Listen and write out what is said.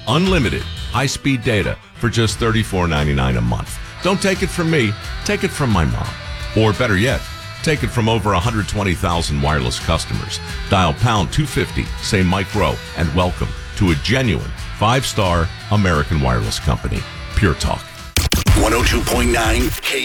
Unlimited, high-speed data for just $34.99 a month. Don't take it from me. Take it from my mom. Or better yet, take it from over 120,000 wireless customers. Dial pound 250, say Mike Rowe, and welcome to a genuine 5-star American wireless company. Pure Talk. 102.9